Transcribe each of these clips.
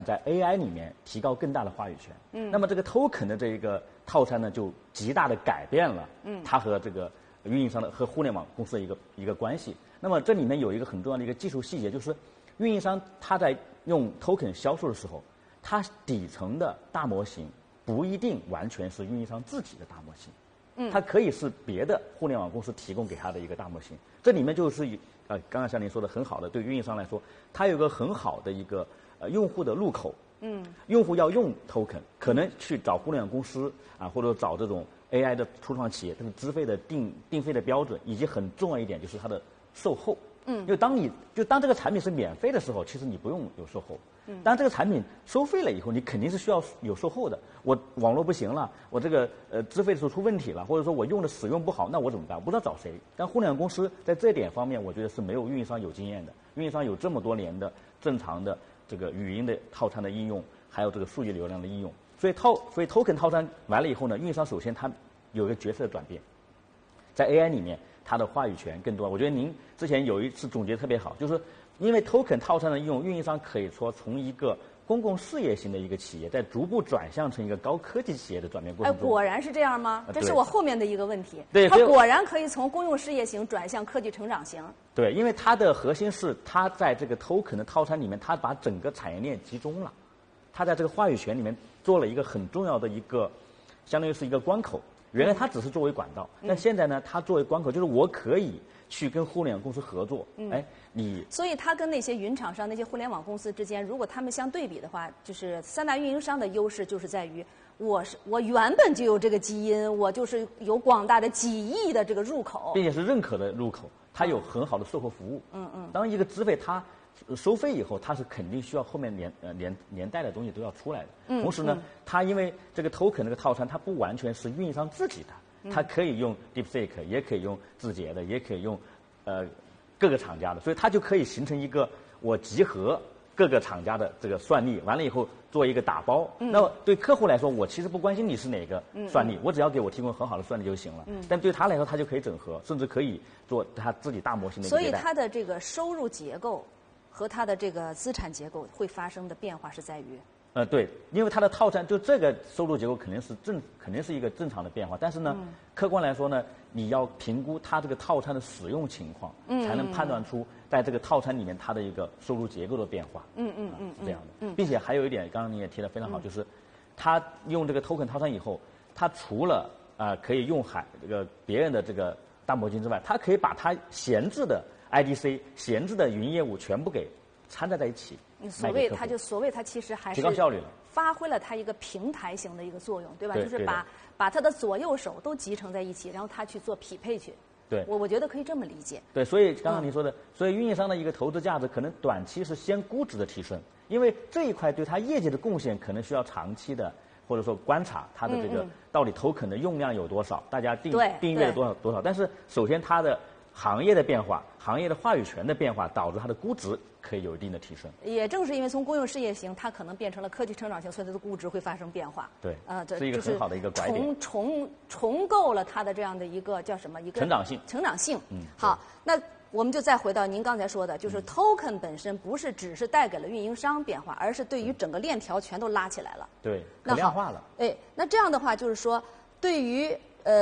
在 AI 里面提高更大的话语权。那么这个 token 的这一个套餐呢，就极大的改变了它和这个运营商的和互联网公司的一个关系。那么这里面有一个很重要的一个技术细节，就是运营商他在用 token 销售的时候，它底层的大模型不一定完全是运营商自己的大模型。它可以是别的互联网公司提供给他的一个大模型。这里面就是刚刚像您说的很好的，对运营商来说，它有个很好的一个用户的入口。用户要用 token， 可能去找互联网公司啊，或者找这种 AI 的初创企业，它的资费的定费的标准，以及很重要一点就是它的售后。因为当这个产品是免费的时候，其实你不用有售后。当这个产品收费了以后，你肯定是需要有售后的。我网络不行了，我这个资费的时候出问题了，或者说我用的使用不好，那我怎么办？我不知道找谁。但互联网公司在这一点方面，我觉得是没有运营商有经验的。运营商有这么多年的正常的这个语音的套餐的应用，还有这个数据流量的应用，所以 token 套餐完了以后呢，运营商首先它有一个角色的转变，在 AI 里面它的话语权更多。我觉得您之前有一次总结特别好，就是因为 token 套餐的应用，运营商可以说从一个公共事业型的一个企业，在逐步转向成一个高科技企业的转变过程中。 果然是这样吗？这是我后面的一个问题。 对， 它果然可以从公用事业型转向科技成长型。 对，因为它的核心是它在这个 token 的套餐里面，它把整个产业链集中了，它在这个话语权里面做了一个很重要的一个，相当于是一个关口。原来它只是作为管道，但现在呢，它作为关口，就是我可以去跟互联网公司合作。 所以它跟那些云厂商、那些互联网公司之间，如果他们相对比的话，就是三大运营商的优势就是在于，我原本就有这个基因，我就是有广大的几亿的这个入口， 并且是认可的入口，它有很好的售后服务。当一个资费它收费以后，它是肯定需要后面连带的东西都要出来的。同时呢，它因为这个 token 这个套餐，它不完全是运营商自己的，它可以用 DeepSeek， 也可以用字节的，也可以用各个厂家的，所以它就可以形成一个我集合各个厂家的这个算力，完了以后做一个打包。那么对客户来说，我其实不关心你是哪个算力，我只要给我提供很好的算力就行了。但对他来说，他就可以整合，甚至可以做他自己大模型的一个迭代。 所以它的这个收入结构和它的这个资产结构会发生的变化是在于。 对，因为它的套餐就这个收入结构肯定是一个正常的变化，但是呢，客观来说呢，你要评估它这个套餐的使用情况，才能判断出在这个套餐里面它的一个收入结构的变化。是这样的。并且还有一点，刚刚你也提得非常好，就是它用这个 token 套餐以后，它除了可以用这个别人的这个大模型之外，它可以把它闲置的 IDC 闲置的云业务全部给掺在一起。 所谓它其实还是提高效率了， 发挥了它一个平台型的一个作用，对吧？ 对， 就是把它的左右手都集成在一起，然后它去做匹配去。 对， 我觉得可以这么理解。 对，所以刚刚你说的，所以运营商的一个投资价值可能短期是先估值的提升，因为这一块对它业绩的贡献可能需要长期的或者说观察它的这个到底token的用量有多少，大家订阅了多少。但是首先它的行业的变化，行业的话语权的变化，导致它的估值可以有一定的提升。 也正是因为从公用事业型，它可能变成了科技成长型，所以它的估值会发生变化。 对， 这是一个很好的一个拐点。 重构了它的这样的一个叫什么？一个成长性。 好，那我们就再回到您刚才说的，就是 token 本身不是只是带给了运营商变化，而是对于整个链条全都拉起来了。 对，可量化了。 那这样的话，就是说对于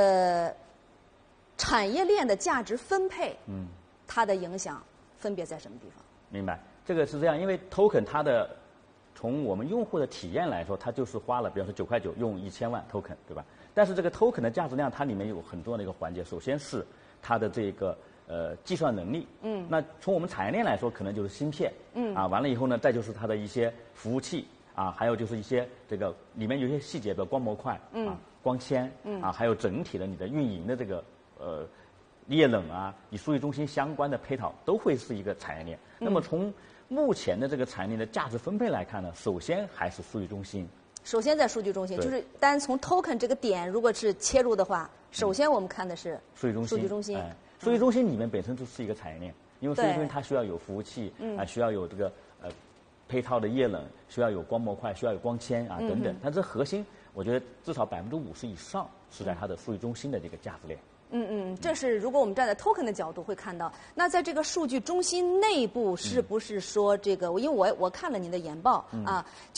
产业链的价值分配，它的影响分别在什么地方？ 明白，这个是这样，因为 token 它的从我们用户的体验来说，它就是花了，比方说9块9用1000万 token， 对吧？但是这个 token 的价值量，它里面有很重要的一个环节，首先是它的这个计算能力。那从我们产业链来说，可能就是芯片。完了以后呢，再就是它的一些服务器还有就是一些这个里面有一些细节，比如光模块光纤还有整体的你的运营的这个液冷与数据中心相关的配套都会是一个产业链。那么从目前的这个产业链的价值分配来看呢，首先还是数据中心。 首先在数据中心，就是单从 token 这个点如果是切入的话，首先我们看的是数据中心。 数据中心里面本身就是一个产业链，因为数据中心它需要有服务器需要有这个配套的液冷，需要有光模块，需要有光纤等等。它这核心，我觉得至少50%以上是在它的数据中心的这个价值链。 这是如果我们站在 token 的角度会看到。那在这个数据中心内部，是不是说这个？因为我看了您的研报啊。